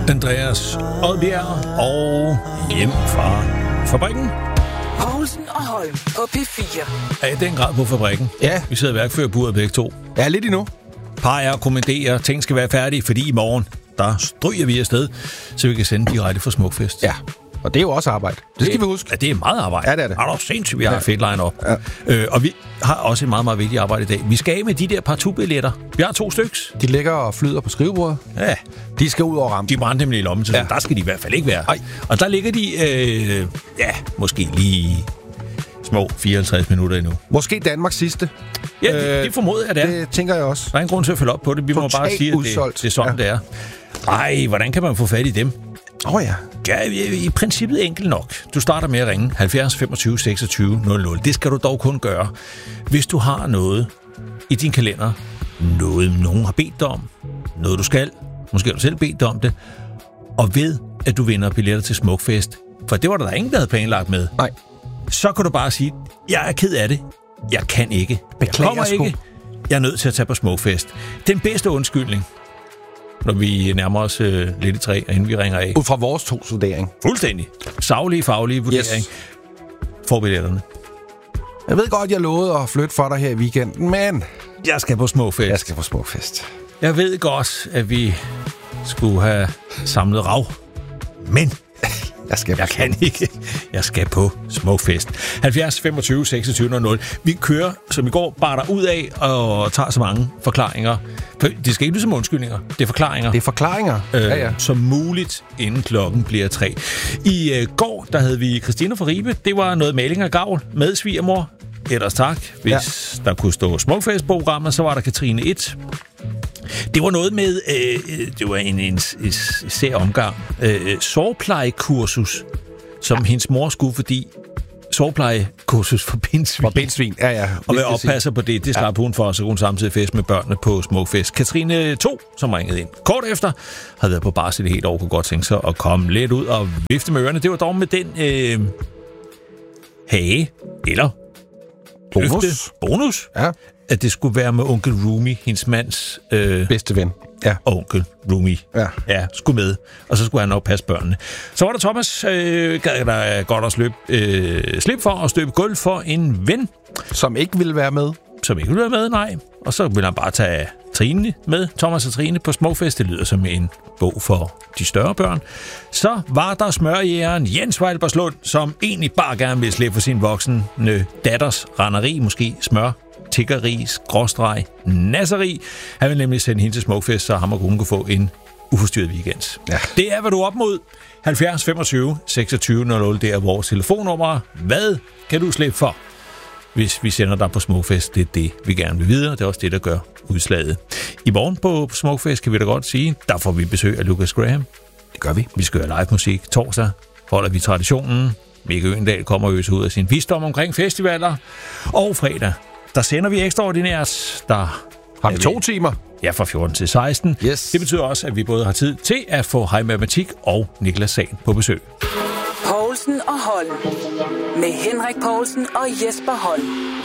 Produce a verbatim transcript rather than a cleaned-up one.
Andreas Odbjerg og hjem fra fabrikken. Poulsen og Holm på P fire. Er i den grad på fabrikken. Ja. Vi sidder i værkførerburet begge to. Ja, lidt endnu. Peger og kommenterer, ting skal være færdige, fordi i morgen, der stryger vi afsted, så vi kan sende direkte fra Smukfest. Ja, og det er jo også arbejde. Det skal det, vi huske. Ja, det er meget arbejde. Ja, det er det. Er du sindssygt, vi har ja. et fedt line-up. Ja. Øh, og vi har også et meget, meget vigtigt arbejde i dag. Vi skal af med de der partout-billetter. Vi har to styks. De ligger og flyder på skrivebordet. Ja. De skal ud over rampen. De brændte nemlig i lommen, så ja. Der skal de i hvert fald ikke være. Ej. Og der ligger de, øh, ja, måske lige små fireoghalvtreds minutter endnu. Måske Danmarks sidste. Ja, det, øh, det formoder jeg, det er. Det tænker jeg også. Der er ingen grund til at følge op på det. Vi Totalt må bare sige, at det, det er sådan, ja. Det er. Ej, hvordan kan man få fat i dem? Åh oh, ja. Ja, i, i princippet enkelt nok. Du starter med at ringe halvfjerds femogtyve seksogtyve nul nul. Det skal du dog kun gøre, hvis du har noget i din kalender. Noget, nogen har bedt dig om. Noget, du skal. Måske har du selv bedt dig om det. Og ved, at du vinder billetter til Smukfest. For det var der, der ingen, der havde planlagt med. Nej. Så kan du bare sige, jeg er ked af det. Jeg kan ikke. Beklager, jeg kommer ikke. Jeg er nødt til at tage på Smukfest. Den bedste undskyldning, når vi nærmer os øh, lidt i træ, og inden vi ringer af. Ud fra vores to vurdering. Fuldstændig. Saglige, faglige vurdering. Yes. For billetterne. Jeg ved godt, jeg lovede at flytte for dig her i weekenden, men jeg skal på Smukfest. Jeg skal på Smukfest. Jeg ved godt, at vi skulle have samlet rav. Men jeg, skal jeg kan ikke. Jeg skal på Smukfest. halvfjerds femogtyve seksogtyve nul nul. Vi kører, som i går, bare der ud af og tager så mange forklaringer. For det skal ikke blive som undskyldninger. Det er forklaringer. Det er forklaringer. Øh, ja, ja. Som muligt, inden klokken bliver tre. I øh, går, der havde vi Christina fra Ribe. Det var noget maling af gavl med svigermor. Ellers tak. Hvis ja. Der kunne stå Smukfest-programmet, så var der Katrine et. Det var noget med, øh, det var en, en, en sær omgang, øh, sårplejekursus, som ja. Hendes mor skulle, fordi sårplejekursus for bindsvin. For bindsvin, ja, ja. Og være oppasser på det, det slap ja. Hun for, så hun samtidig fest med børnene på Smukfest. Katrine to, som ringede ind kort efter, havde været på barsel det helt år, kunne godt tænke sig at komme lidt ud og vifte med ørerne. Det var dog med den øh, hage, eller bonus, løfte, bonus ja. At det skulle være med onkel Rumi, hendes mands øh, bedste ven. Ja. Og onkel Rumi. Ja. Ja, skulle med. Og så skulle han nok passe børnene. Så var der Thomas, øh, der er godt at sløbe, øh, slippe for at støbe gulv for en ven. Som ikke ville være med. Som ikke ville være med, nej. Og så ville han bare tage Trine med. Thomas og Trine på Smukfest. Det lyder som en bog for de større børn. Så var der smørjægeren Jens Weilberslund, som egentlig bare gerne ville slippe for sin voksne datters randeri, måske smør. Tiggeri, skråstreg, nasseri. Han vil nemlig sende hende til Smukfest, så ham og hun kunne få en uforstyrret weekend. Ja. Det er, hvad du er op mod. halvfjerds femogtyve seksogtyve nul nul, det er vores telefonnummer. Hvad kan du slippe for, hvis vi sender dig på Smukfest? Det er det, vi gerne vil vide, og det er også det, der gør udslaget. I morgen på Smukfest kan vi da godt sige, der får vi besøg af Lucas Graham. Det gør vi. Vi skal høre live musik. Torsdag holder vi traditionen. Mikkel Øgendahl kommer øse ud af sin visdom omkring festivaler. Og fredag, der sender vi ekstraordinært. Der har vi to timer. Ja, fra fjorten til seksten. Yes. Det betyder også, at vi både har tid til at få Hej Matematik og Niklas Sagen på besøg. Poulsen og Holm. Med Henrik Poulsen og Jesper Holm.